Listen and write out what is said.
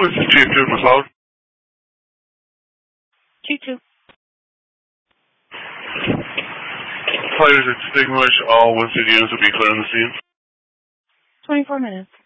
This is Chief 2 McLeod. Chief 2. Fires extinguished. All Winston units will be clear on the scene. 24 minutes.